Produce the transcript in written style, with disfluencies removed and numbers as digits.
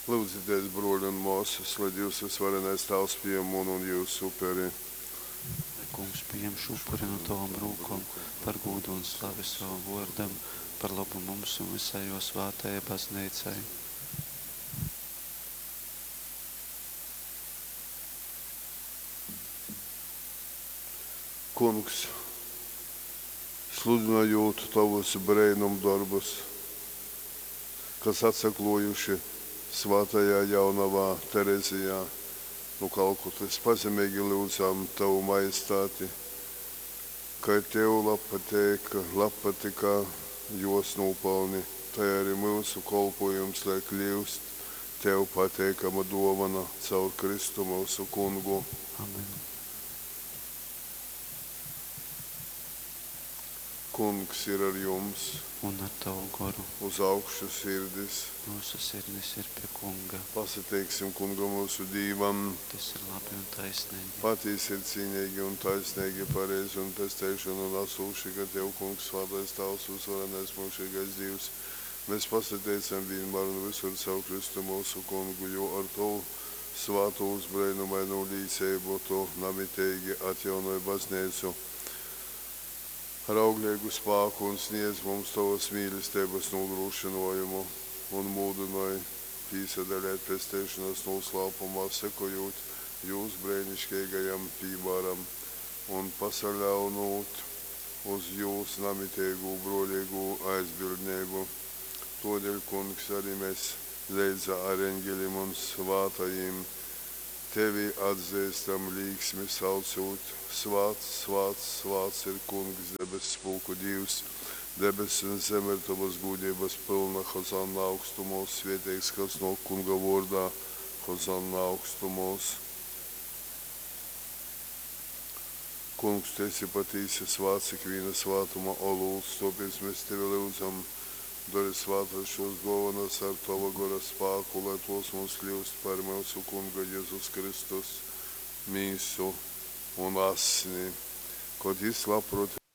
Lūdzieties, broļi un māsas, lai Dievs visvarenais tēvs pieņem un jūsu upuri. Lai kungs pieņem šo upuri no tavam rūkom par godu un slavu savam vārdam, par labu mums un visai jo svētajai baznīcai. Kungs, sludinājot tavus brēnumu darbus, kas atsaklojuši svētajā jaunavā Terezijā no Kalkutas, pazemīgi lūdzām tavu majestāti, ka tev patika jos nopelni, tā arī mūsu kolpojums, lai kļūst tev pateikama dovana caur Kristu mūsu kungu. Amen. Kungs ir ar jums, Un ar tavu garu uz augšu sirdis. mūsu sirdis ir pie kunga. Pasateiksim kungam mūsu Dīvam, Tas ir labi un taisnīgi. patīs ir cīnīgi un taisnīgi, pareizi un pestēšana un asūši, ka tev, kungs, svētais tavs, uzvarenais mūžīgais Dievs. Mēs pasateicam vienmēr un visur savu Kristu mūsu kungu, jo ar to svātu uzbrēnumainu līdzību to namitīgi atjaunoja baznīcu. Ar auglīgu spēku un sniedz mums tavas mīlestības nodrošinājumu un mūdināja pīsadaļēt pestēšanas noslēpumā, sekojot jūs brēnišķīgajam pīmāram un pasaļaunot uz jūs namitīgu broļīgu aizbildnību. Todēļ, kungs, arī mēs leidza ar eņģeļiem un svātajiem tevi atzīstam līksmi saucot, svāts, svāts, svāts ir kungs, debes spulku Dievs, debes un zeme ir tavas gudības pilna, Hozanna augstumos, svētīgs, kas no kunga vārdā, Hozanna augstumos. Kungs, tu esi patīsi svāts, ikviena svātuma olūls, tāpēc mēs tevi lūdzam, dari svātas šos dāvanas ar tava gara spēku, lai tos mums kļūst par mūsu kunga Jēzus Kristus mīsu un asni, kad izslāprot